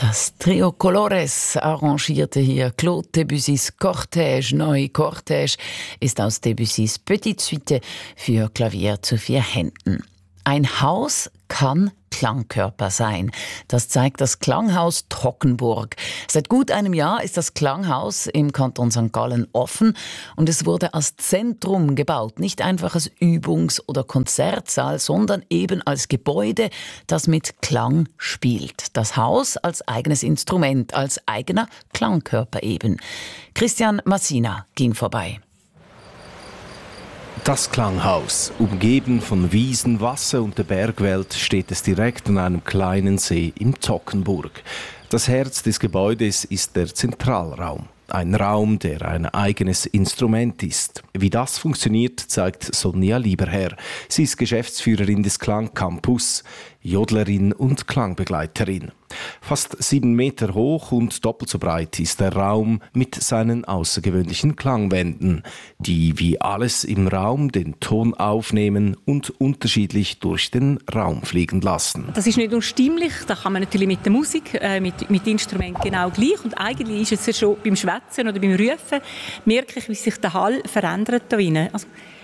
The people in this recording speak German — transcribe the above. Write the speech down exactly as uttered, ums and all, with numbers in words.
Das Trio Colores arrangierte hier Claude Debussys Cortège. Neu Cortège ist aus Debussys Petite Suite für Klavier zu vier Händen. Ein Haus kann Klangkörper sein. Das zeigt das Klanghaus Toggenburg. Seit gut einem Jahr ist das Klanghaus im Kanton Sankt Gallen offen und es wurde als Zentrum gebaut. Nicht einfach als Übungs- oder Konzertsaal, sondern eben als Gebäude, das mit Klang spielt. Das Haus als eigenes Instrument, als eigener Klangkörper eben. Christian Massina ging vorbei. Das Klanghaus, umgeben von Wiesen, Wasser und der Bergwelt, steht es direkt an einem kleinen See im Toggenburg. Das Herz des Gebäudes ist der Zentralraum. Ein Raum, der ein eigenes Instrument ist. Wie das funktioniert, zeigt Sonja Lieberherr. Sie ist Geschäftsführerin des Klangcampus, Jodlerin und Klangbegleiterin. Fast sieben Meter hoch und doppelt so breit ist der Raum mit seinen außergewöhnlichen Klangwänden, die wie alles im Raum den Ton aufnehmen und unterschiedlich durch den Raum fliegen lassen. Das ist nicht nur stimmlich, da kann man natürlich mit der Musik, äh, mit, mit Instrumenten genau gleich. Und eigentlich ist es ja schon beim Schwätzen oder beim Rufen, merke ich, wie sich der Hall verändert da drinnen. Also